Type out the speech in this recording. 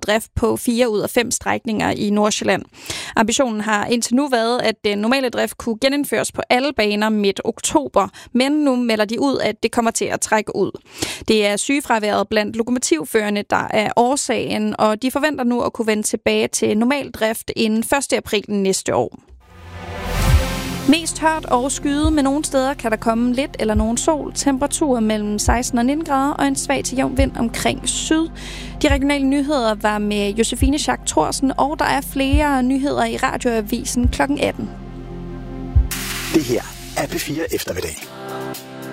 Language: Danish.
drift på 4 ud af 5 strækninger i Nordsjælland. Ambitionen har indtil nu været, at den normale drift kunne genindføres på alle baner midt oktober, men nu melder de ud, at det kommer til at trække ud. Det er sygefraværet blandt lokomotivførerne, der er årsagen, og de forventer nu at kunne vende tilbage til normal drift inden 1. april næste år. Mest tørt og skyet, men nogle steder kan der komme lidt eller nogen sol. Temperaturer mellem 16 og 19 grader og en svag til jævn vind omkring syd. De regionale nyheder var med Josefine Schack Thorsen, og der er flere nyheder i Radioavisen kl. 18. Det her er P4 Eftermiddag.